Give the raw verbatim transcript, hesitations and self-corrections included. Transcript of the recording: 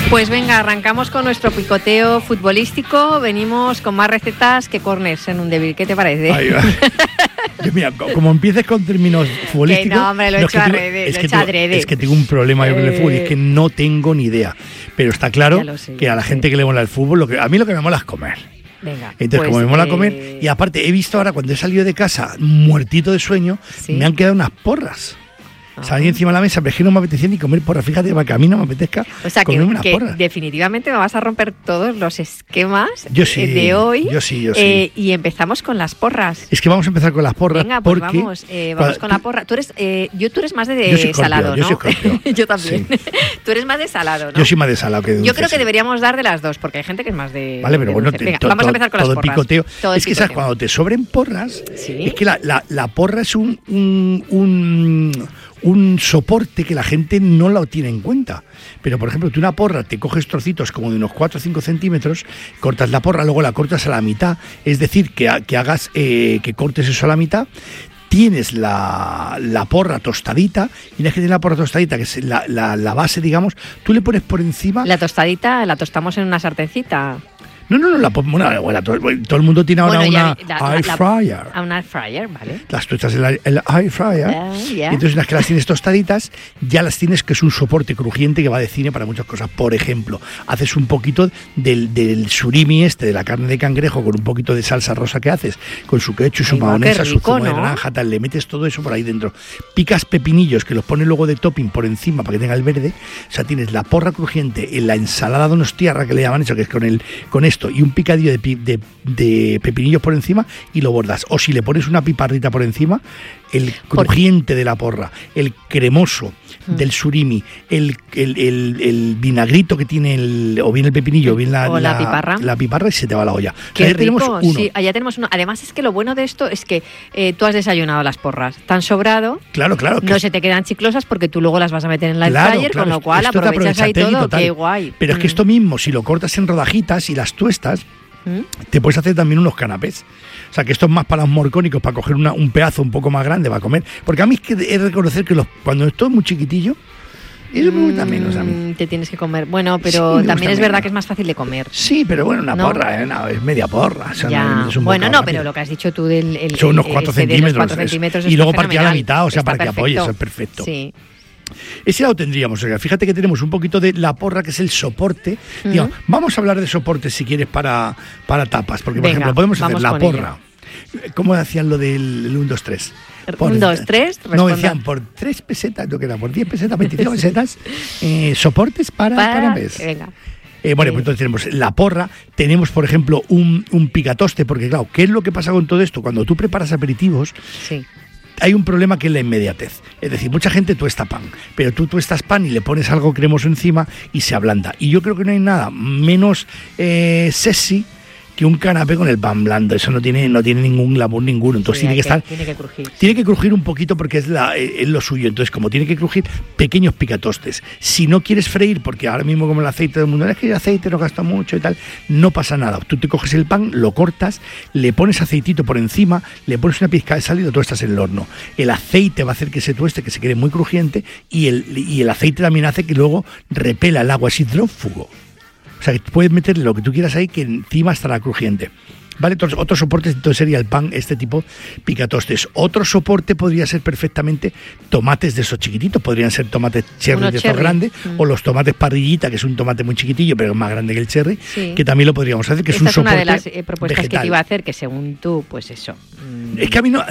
Pues venga, arrancamos con nuestro picoteo futbolístico. Venimos con más recetas que corners en un débil. ¿Qué te parece? Ahí va. Yo, mira, como empieces con términos futbolísticos... Que no, hombre, lo he no, hecho es que adrede, tengo, es lo he que hecho tengo, adrede. Es que tengo un problema yo con el fútbol, y es que no tengo ni idea. Pero está claro sé, que a la sé. gente que le mola el fútbol, lo que, a mí lo que me mola es comer. Venga, Entonces, pues, como me mola eh... comer, y aparte he visto ahora cuando he salido de casa muertito de sueño, ¿Sí? me han quedado unas porras. Ah. Salí encima de la mesa, pero es que no me apetecía ni comer porras. Fíjate, para que a mí no me apetezca O sea, que, comerme unas que porras. definitivamente me vas a romper todos los esquemas Yo sí, de hoy. yo sí, yo sí. Eh, y empezamos con las porras. Es que vamos a empezar con las porras. Venga, pues porque vamos, eh, vamos cuando- con la porra. Tú eres, eh, yo, tú eres más de, de Yo soy Scorpio, salado, yo ¿no? soy Scorpio. Yo también. Tú eres más de salado, ¿no? Yo soy más de salado que de dulce. Yo creo que sí. deberíamos dar de las dos, porque hay gente que es más de. Vale, pero de bueno, dulce. te- Venga, to- vamos to- a empezar con todo las porras. picoteo. Todo el es que sabes, picoteo. cuando te sobren porras, Sí. es que la, la, la porra es un, un, un, un soporte que la gente no lo tiene en cuenta. Pero, por ejemplo, tú una porra te coges trocitos como de unos cuatro o cinco centímetros, cortas la porra, luego la cortas a la mitad, es decir, que, ha- que hagas eh, que cortes eso a la mitad. Tienes la, la porra tostadita, y una vez que tienes la porra tostadita, que es la, la, la base, digamos, tú le pones por encima. La tostadita la tostamos en una sartencita. No, no, no, la, pon- bueno, bueno, todo, todo el mundo tiene ahora Bueno, ya, una la- la- air la- fryer. A una air fryer, ¿vale? Las tú echas en la- el air fryer, Ah, ya. y entonces las que las tienes tostaditas, ya las tienes, que es un soporte crujiente que va de cine para muchas cosas. Por ejemplo, haces un poquito del, del surimi este, de la carne de cangrejo, con un poquito de salsa rosa que haces, con su ketchup, su Ay, va, mayonesa, qué su rico, zumo de ¿no? naranja, tal, le metes todo eso por ahí dentro. Picas pepinillos, que los pones luego de topping por encima para que tenga el verde. O sea, tienes la porra crujiente, en la ensalada donostiarra, que le llaman eso, que es con, el, con esto, y un picadillo de, pi- de, de pepinillos por encima, y lo bordas. O si le pones una piparrita por encima, el crujiente de la porra, el cremoso del surimi, el, el, el, el vinagrito que tiene el, o bien el pepinillo o bien la, O la piparra. la piparra, y se te va la olla. Qué O sea, ya rico, tenemos uno. sí, allá tenemos uno. Además es que lo bueno de esto es que eh, tú has desayunado las porras, tan sobrado, Claro, claro. que no se te quedan chiclosas porque tú luego las vas a meter en la air Claro, fryer, claro, con lo esto- cual esto te aprovechas ahí aprovecha todo, total. qué guay. Pero es que Mm. esto mismo, si lo cortas en rodajitas y las tuestas, ¿Mm? te puedes hacer también unos canapés. O sea, que esto es más para los morcónicos, para coger una- un pedazo un poco más grande para comer. Porque a mí es que he de reconocer que los, cuando estoy muy chiquitillo, eso me gusta menos a mí. Mm, Te tienes que comer. Bueno, Sí, pero me también gusta es verdad menos. que es más fácil de comer. Sí, pero bueno, una ¿No? porra, ¿eh? No, es media porra. O sea, Ya. no es un Bueno, bocado no, pero rápido. lo que has dicho tú del el, Son unos el- cuatro ese de los centímetros. cuatro eso. centímetros Y está luego partida a la fenomenal. mitad, o sea, Está para que apoye, perfecto. eso es perfecto. Sí. Ese lado tendríamos. O sea, fíjate que tenemos un poquito de la porra, que es el soporte. Ujú. Digamos, vamos a hablar de soportes si quieres para, para tapas. Porque, por Venga, ejemplo, podemos hacer vamos la con porra. ¿Cómo hacían lo del uno, dos, tres? Un, dos, tres, No, responda. decían por tres pesetas, lo que era, por diez pesetas, veinticinco pesetas, eh, soportes para, Para- canapés. Venga. Eh, bueno, Eh. pues entonces tenemos la porra, tenemos, por ejemplo, un, un picatoste, porque claro, ¿qué es lo que pasa con todo esto? Cuando tú preparas aperitivos, Sí. hay un problema que es la inmediatez. Es decir, mucha gente tuesta pan, pero tú tuestas pan y le pones algo cremoso encima y se ablanda. Y yo creo que no hay nada menos eh, sexy que un canapé con el pan blando. Eso no tiene, no tiene ningún glamour ninguno. Entonces Sí, tiene hay que estar... Tiene que crujir. Tiene que crujir un poquito porque es, la, eh, es lo suyo. Entonces, como tiene que crujir, pequeños picatostes. Si no quieres freír, porque ahora mismo como el aceite del mundo, es que el aceite no gasta mucho y tal, no pasa nada. Tú te coges el pan, lo cortas, le pones aceitito por encima, le pones una pizca de sal y lo tuestas en el horno. El aceite va a hacer que se tueste, que se quede muy crujiente, y el, y el aceite también hace que luego repela el agua, es hidrófugo. O sea, que puedes meterle lo que tú quieras ahí, que encima estará crujiente. ¿Vale? Entonces, otros soportes, entonces sería el pan, este tipo picatostes. Otro soporte podría ser perfectamente tomates de esos chiquititos, podrían ser tomates cherry Uno de cherry. estos grandes, Mm. o los tomates parrillita, que es un tomate muy chiquitillo, pero más grande que el cherry, Sí. que también lo podríamos hacer, que Esta es un es una soporte de las eh, propuestas vegetal. que te iba a hacer, que según tú, pues eso. mm, Es que a mí no,